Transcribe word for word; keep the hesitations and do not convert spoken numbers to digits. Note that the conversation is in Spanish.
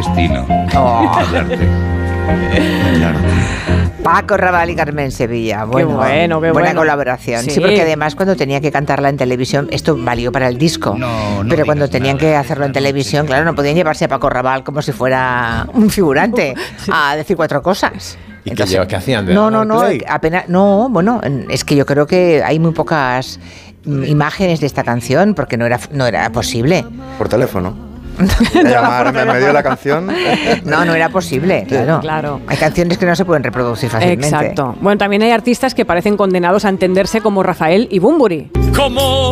destino. Oh. Hablarte. Paco Rabanne y Carmen Sevilla. Bueno, qué bueno, qué buena bueno. colaboración. Sí. Sí. Porque además cuando tenía que cantarla en televisión, esto valió para el disco. No, no pero cuando digas tenían nada. que hacerlo en televisión, claro, no podían llevarse a Paco Rabanne como si fuera un figurante a decir cuatro cosas. ¿Y Entonces, qué, lleva, qué hacían? ¿De No, no, no, play? apenas, no, bueno, es que yo creo que hay muy pocas mm, imágenes de esta canción porque no era, no era posible. Por teléfono. Llamarme en medio de la canción. No, no era posible, claro. Claro. Hay canciones que no se pueden reproducir fácilmente. Exacto. Bueno, también hay artistas que parecen condenados a entenderse como Rafael y Bunbury. Como